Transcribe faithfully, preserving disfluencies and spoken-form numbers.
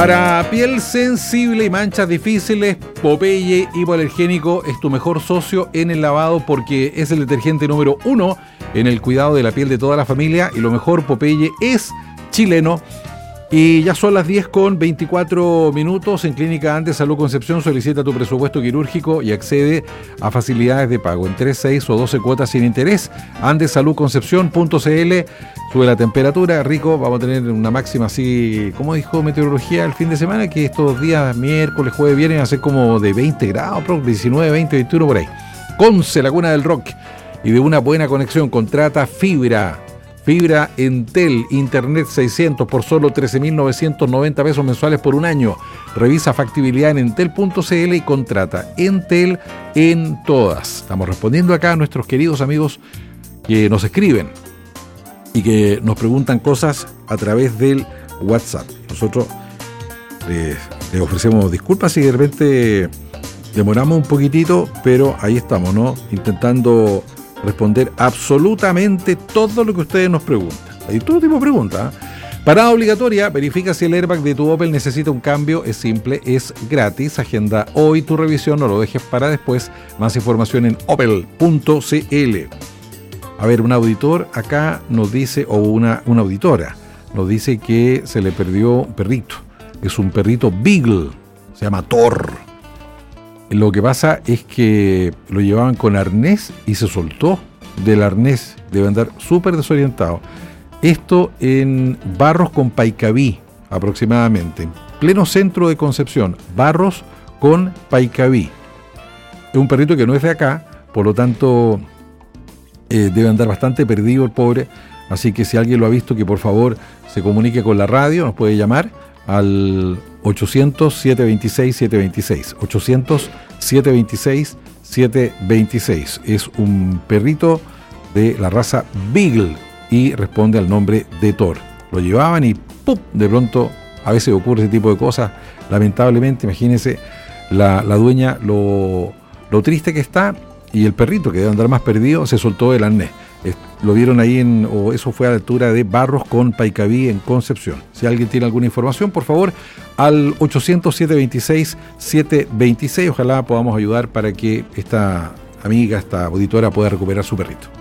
Para piel sensible y manchas difíciles, Popeye hipoalergénico es tu mejor socio en el lavado porque es el detergente número uno en el cuidado de la piel de toda la familia. Y lo mejor, Popeye es chileno. Y ya son las diez con veinticuatro minutos. En Clínica Andes Salud Concepción solicita tu presupuesto quirúrgico y accede a facilidades de pago en tres, seis o doce cuotas sin interés. Andes Salud Concepción punto c l. Sube la temperatura, rico. Vamos a tener una máxima así, como dijo Meteorología el fin de semana, que estos días, miércoles, jueves, viernes, a ser como de veinte grados, diecinueve, veinte, veintiuno por ahí. Conce, la cuna del rock y de una buena conexión. Contrata fibra. Fibra Entel, Internet seiscientos por solo trece mil novecientos noventa pesos mensuales por un año. Revisa factibilidad en entel punto c l y contrata Entel en todas. Estamos respondiendo acá a nuestros queridos amigos que nos escriben y que nos preguntan cosas a través del WhatsApp. Nosotros les, les ofrecemos disculpas si de repente demoramos un poquitito, pero ahí estamos, ¿no? Intentando responder absolutamente todo lo que ustedes nos preguntan. Hay todo tipo de preguntas. ¿eh? Parada obligatoria, verifica si el airbag de tu Opel necesita un cambio. Es simple, es gratis. Agenda hoy tu revisión, no lo dejes para después. Más información en opel punto c l. A ver, un auditor acá nos dice, o una, una auditora, nos dice que se le perdió un perrito. Es un perrito Beagle, se llama Thor. Lo que pasa es que lo llevaban con arnés y se soltó del arnés. Debe andar súper desorientado. Esto en Barros con Paicaví, aproximadamente. Pleno centro de Concepción. Barros con Paicaví. Es un perrito que no es de acá, por lo tanto eh, debe andar bastante perdido el pobre. Así que si alguien lo ha visto, que por favor se comunique con la radio, nos puede llamar al ochocientos, siete veintiséis, siete veintiséis. ochocientos, siete veintiséis, siete veintiséis. Es un perrito de la raza Beagle y responde al nombre de Thor. Lo llevaban y ¡pum! De pronto a veces ocurre ese tipo de cosas. Lamentablemente, imagínense la, la dueña lo, lo triste que está, y el perrito, que debe andar más perdido, se soltó del arnés. Lo vieron ahí, en, o eso fue a la altura de Barros con Paicaví en Concepción. Si alguien tiene alguna información, por favor, al ochocientos, siete veintiséis, siete veintiséis. Ojalá podamos ayudar para que esta amiga, esta auditora pueda recuperar su perrito.